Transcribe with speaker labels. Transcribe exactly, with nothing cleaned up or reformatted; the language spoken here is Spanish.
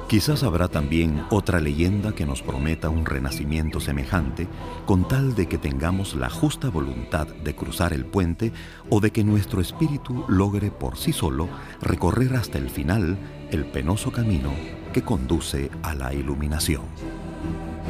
Speaker 1: Quizás habrá también otra leyenda que nos prometa un renacimiento semejante, con tal de que tengamos la justa voluntad de cruzar el puente o de que nuestro espíritu logre por sí solo recorrer hasta el final el penoso camino que conduce a la iluminación.